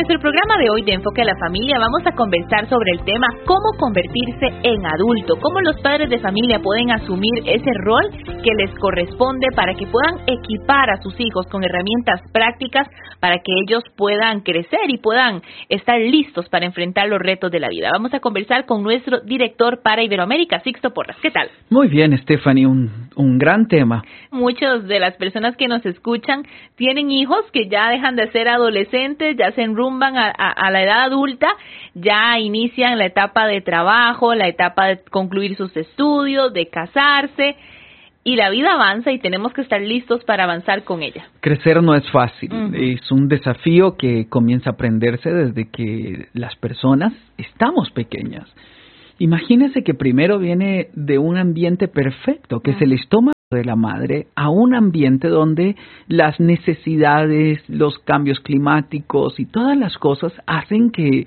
nuestro programa de hoy de Enfoque a la Familia vamos a conversar sobre el tema cómo convertirse en adulto, cómo los padres de familia pueden asumir ese rol que les corresponde para que puedan equipar a sus hijos con herramientas prácticas para que ellos puedan crecer y puedan estar listos para enfrentar los retos de la vida. Vamos a conversar con nuestro director para Iberoamérica, Sixto Porras. ¿Qué tal? Muy bien, Stephanie, un gran tema. Muchas de las personas que nos escuchan tienen hijos que ya dejan de ser adolescentes, ya se enrumban a la edad adulta, ya inician la etapa de trabajo, la etapa de concluir sus estudios, de casarse, y la vida avanza y tenemos que estar listos para avanzar con ella. Crecer no es fácil, es un desafío que comienza a aprenderse desde que las personas estamos pequeñas. Imagínese que primero viene de un ambiente perfecto, que es el estómago de la madre, a un ambiente donde las necesidades, los cambios climáticos y todas las cosas hacen que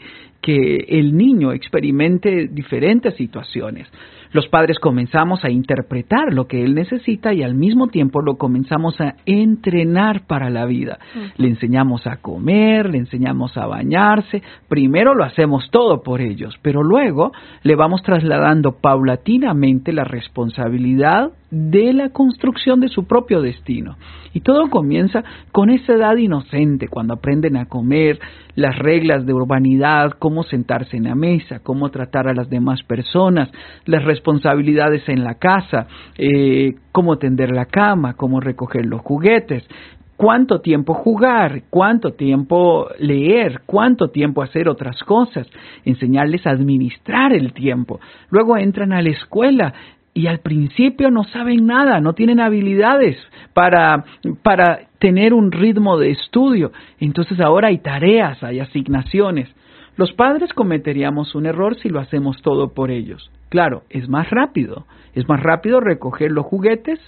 el niño experimente diferentes situaciones. Los padres comenzamos a interpretar lo que él necesita y al mismo tiempo lo comenzamos a entrenar para la vida. Le enseñamos a comer, le enseñamos a bañarse. Primero lo hacemos todo por ellos, pero luego le vamos trasladando paulatinamente la responsabilidad de la construcción de su propio destino. Y todo comienza con esa edad inocente, cuando aprenden a comer, las reglas de urbanidad, cómo sentarse en la mesa, cómo tratar a las demás personas, las responsabilidades en la casa, cómo tender la cama, cómo recoger los juguetes, cuánto tiempo jugar, cuánto tiempo leer, cuánto tiempo hacer otras cosas, enseñarles a administrar el tiempo. Luego entran a la escuela y al principio no saben nada, no tienen habilidades para tener un ritmo de estudio. Entonces ahora hay tareas, hay asignaciones. Los padres cometeríamos un error si lo hacemos todo por ellos. Claro, es más rápido recoger los juguetes,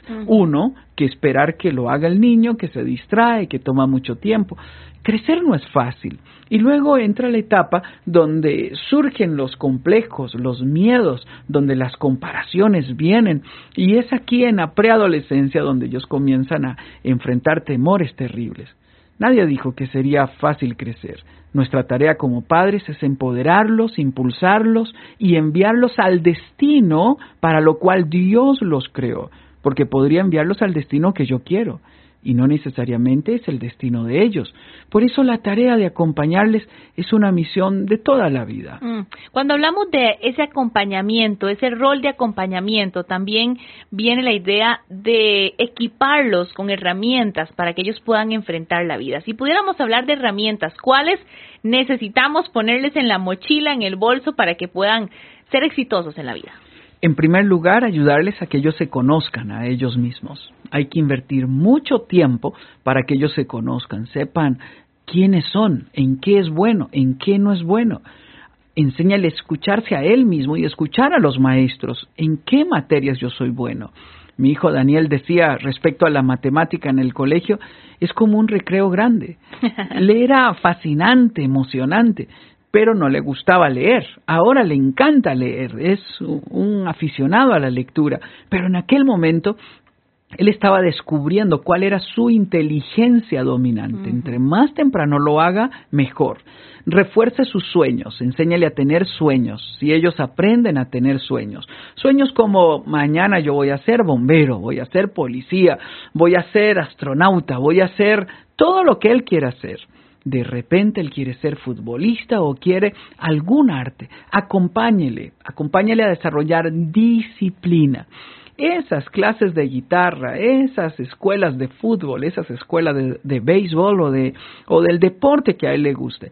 que esperar que lo haga el niño, que se distrae, que toma mucho tiempo. Crecer no es fácil. Y luego entra la etapa donde surgen los complejos, los miedos, donde las comparaciones vienen. Y es aquí en la preadolescencia donde ellos comienzan a enfrentar temores terribles. Nadie dijo que sería fácil crecer. Nuestra tarea como padres es empoderarlos, impulsarlos y enviarlos al destino para lo cual Dios los creó, porque podría enviarlos al destino que yo quiero, y no necesariamente es el destino de ellos. Por eso la tarea de acompañarles es una misión de toda la vida. Cuando hablamos de ese acompañamiento, ese rol de acompañamiento, también viene la idea de equiparlos con herramientas para que ellos puedan enfrentar la vida. Si pudiéramos hablar de herramientas, ¿cuáles necesitamos ponerles en la mochila, en el bolso, para que puedan ser exitosos en la vida? En primer lugar, ayudarles a que ellos se conozcan a ellos mismos. Hay que invertir mucho tiempo para que ellos se conozcan, sepan quiénes son, en qué es bueno, en qué no es bueno. Enséñale a escucharse a él mismo y escuchar a los maestros, en qué materias yo soy bueno. Mi hijo Daniel decía respecto a la matemática en el colegio, es como un recreo grande. Le era fascinante, emocionante, pero no le gustaba leer. Ahora le encanta leer, es un aficionado a la lectura, pero en aquel momento él estaba descubriendo cuál era su inteligencia dominante. Entre más temprano lo haga, mejor. Refuerce sus sueños, enséñale a tener sueños, si ellos aprenden a tener sueños. Sueños como mañana yo voy a ser bombero, voy a ser policía, voy a ser astronauta, voy a hacer todo lo que él quiera hacer. De repente él quiere ser futbolista o quiere algún arte. Acompáñele a desarrollar disciplina. Esas clases de guitarra, esas escuelas de fútbol, esas escuelas de béisbol o del deporte que a él le guste,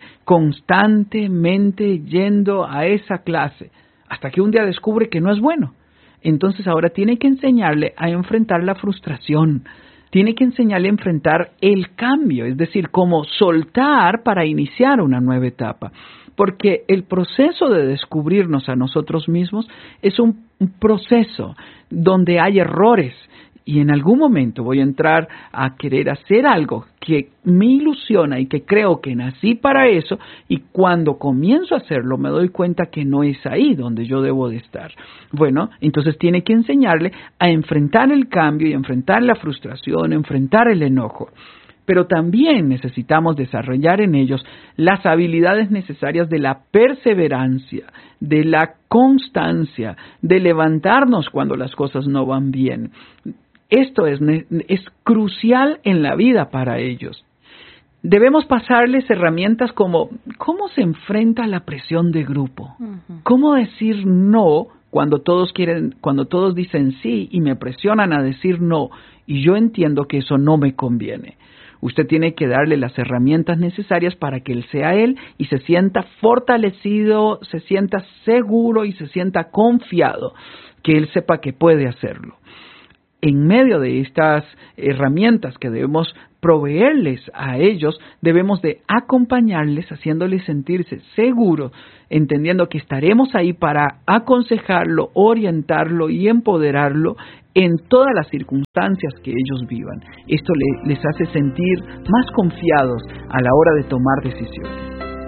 constantemente yendo a esa clase, hasta que un día descubre que no es bueno. Entonces ahora tiene que enseñarle a enfrentar la frustración, tiene que enseñarle a enfrentar el cambio, es decir, cómo soltar para iniciar una nueva etapa. Porque el proceso de descubrirnos a nosotros mismos es un proceso donde hay errores y en algún momento voy a entrar a querer hacer algo que me ilusiona y que creo que nací para eso, y cuando comienzo a hacerlo me doy cuenta que no es ahí donde yo debo de estar. Bueno, entonces tiene que enseñarle a enfrentar el cambio y enfrentar la frustración, enfrentar el enojo. pero también necesitamos desarrollar en ellos las habilidades necesarias de la perseverancia, de la constancia, de levantarnos cuando las cosas no van bien. Esto es crucial en la vida para ellos. Debemos pasarles herramientas como cómo se enfrenta a la presión de grupo, cómo decir no cuando todos dicen sí y me presionan a decir no y yo entiendo que eso no me conviene. Usted tiene que darle las herramientas necesarias para que él sea él y se sienta fortalecido, se sienta seguro y se sienta confiado, que él sepa que puede hacerlo. En medio de estas herramientas que debemos proveerles a ellos, debemos de acompañarles, haciéndoles sentirse seguros, entendiendo que estaremos ahí para aconsejarlo, orientarlo y empoderarlo en todas las circunstancias que ellos vivan. Esto les hace sentir más confiados a la hora de tomar decisiones.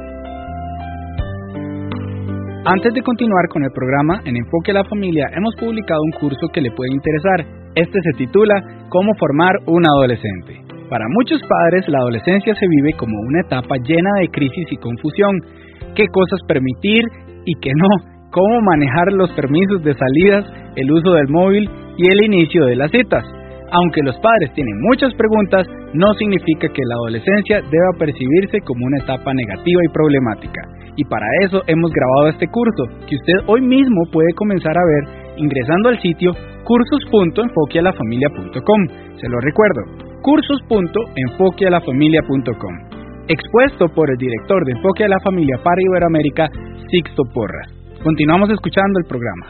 Antes de continuar con el programa, en Enfoque a la Familia hemos publicado un curso que le puede interesar. Este se titula ¿Cómo formar un adolescente? Para muchos padres, la adolescencia se vive como una etapa llena de crisis y confusión. ¿Qué cosas permitir y qué no? ¿Cómo manejar los permisos de salidas, el uso del móvil y el inicio de las citas? Aunque los padres tienen muchas preguntas, no significa que la adolescencia deba percibirse como una etapa negativa y problemática. Y para eso hemos grabado este curso, que usted hoy mismo puede comenzar a ver ingresando al sitio cursos.enfoquealafamilia.com. Se lo recuerdo, cursos.enfoquealafamilia.com. Expuesto por el director de Enfoque a la Familia para Iberoamérica, Sixto Porras. Continuamos escuchando el programa.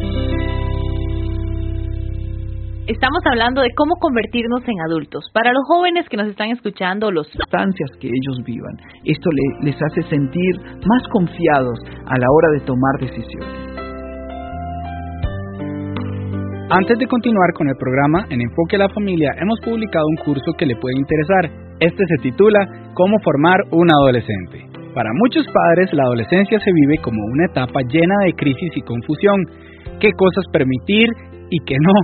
Estamos hablando de cómo convertirnos en adultos. Para los jóvenes que nos están escuchando, los circunstancias que ellos vivan, esto les hace sentir más confiados a la hora de tomar decisiones. Antes de continuar con el programa, en Enfoque a la Familia hemos publicado un curso que le puede interesar. Este se titula ¿Cómo formar un adolescente? Para muchos padres, la adolescencia se vive como una etapa llena de crisis y confusión. ¿Qué cosas permitir y qué no?